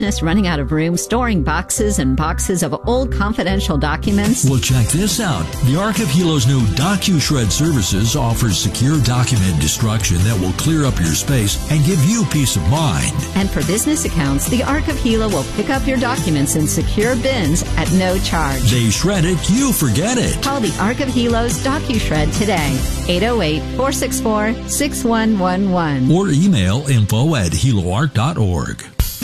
Running out of room storing boxes and boxes of old confidential documents? Well, check this out. The Arc of Hilo's new DocuShred services offers secure document destruction that will clear up your space and give you peace of mind. And for business accounts, the Arc of Hilo will pick up your documents in secure bins at no charge. They shred it, you forget it. Call the Arc of Hilo's DocuShred today. 808-464-6111. Or email info@hiloarc.org.